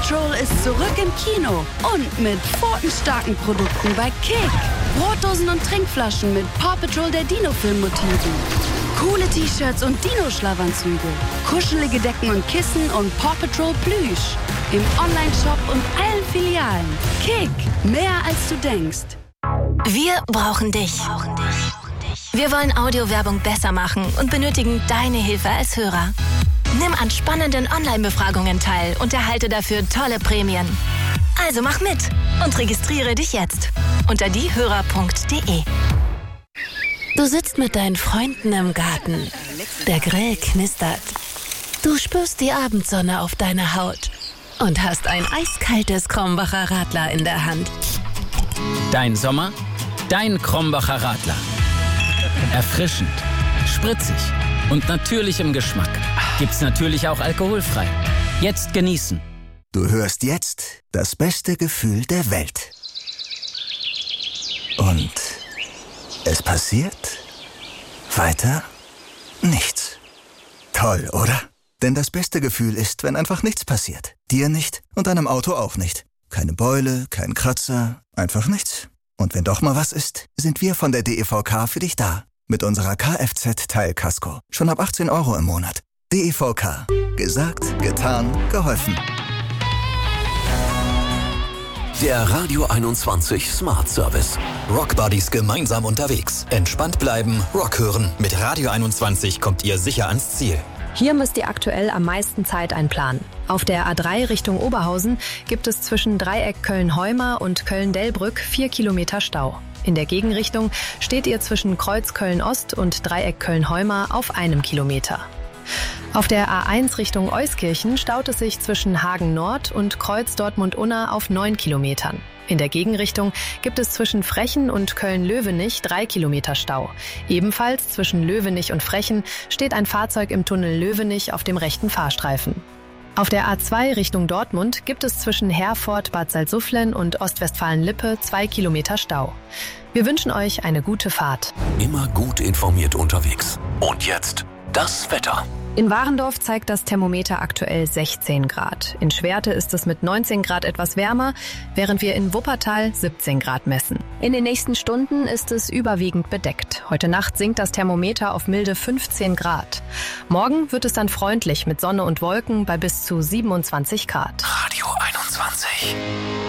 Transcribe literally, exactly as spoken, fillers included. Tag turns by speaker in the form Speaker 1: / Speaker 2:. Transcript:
Speaker 1: Patrol ist zurück im Kino und mit pfotenstarken Produkten bei Kick. Brotdosen und Trinkflaschen mit Paw Patrol der Dino-Film-Motiven. Coole T-Shirts und Dino-Schlafanzüge. Kuschelige Decken und Kissen und Paw Patrol Plüsch. Im Onlineshop und allen Filialen. Kick, mehr als du denkst.
Speaker 2: Wir brauchen dich. Wir wollen Audiowerbung besser machen und benötigen deine Hilfe als Hörer. Nimm an spannenden Online-Befragungen teil und erhalte dafür tolle Prämien. Also mach mit und registriere dich jetzt unter diehörer punkt de. Du sitzt mit deinen Freunden im Garten. Der Grill knistert. Du spürst die Abendsonne auf deiner Haut und hast ein eiskaltes Krombacher Radler in der Hand.
Speaker 3: Dein Sommer, dein Krombacher Radler. Erfrischend, spritzig und natürlich im Geschmack. Gibt's natürlich auch alkoholfrei. Jetzt genießen.
Speaker 4: Du hörst jetzt das beste Gefühl der Welt. Und es passiert weiter nichts. Toll, oder? Denn das beste Gefühl ist, wenn einfach nichts passiert. Dir nicht und deinem Auto auch nicht. Keine Beule, kein Kratzer, einfach nichts. Und wenn doch mal was ist, sind wir von der D E V K für dich da. Mit unserer Kfz-Teilkasko. Schon ab achtzehn Euro im Monat. D E V K. Gesagt, getan, geholfen.
Speaker 5: Der Radio einundzwanzig Smart Service. Rockbuddies gemeinsam unterwegs. Entspannt bleiben, Rock hören. Mit Radio einundzwanzig kommt ihr sicher ans Ziel.
Speaker 6: Hier müsst ihr aktuell am meisten Zeit einplanen. Auf der A drei Richtung Oberhausen gibt es zwischen Dreieck Köln-Heuma und Köln-Delbrück vier Kilometer Stau. In der Gegenrichtung steht ihr zwischen Kreuz Köln-Ost und Dreieck Köln-Heuma auf einem Kilometer. Auf der A eins Richtung Euskirchen staut es sich zwischen Hagen Nord und Kreuz Dortmund-Unna auf neun Kilometern. In der Gegenrichtung gibt es zwischen Frechen und Köln-Löwenich drei Kilometer Stau. Ebenfalls zwischen Löwenich und Frechen steht ein Fahrzeug im Tunnel Löwenich auf dem rechten Fahrstreifen. Auf der A zwei Richtung Dortmund gibt es zwischen Herford, Bad Salzuflen und Ostwestfalen-Lippe zwei Kilometer Stau. Wir wünschen euch eine gute Fahrt.
Speaker 5: Immer gut informiert unterwegs. Und jetzt das Wetter.
Speaker 6: In Warendorf zeigt das Thermometer aktuell sechzehn Grad. In Schwerte ist es mit neunzehn Grad etwas wärmer, während wir in Wuppertal siebzehn Grad messen. In den nächsten Stunden ist es überwiegend bedeckt. Heute Nacht sinkt das Thermometer auf milde fünfzehn Grad. Morgen wird es dann freundlich mit Sonne und Wolken bei bis zu siebenundzwanzig Grad.
Speaker 5: Radio einundzwanzig.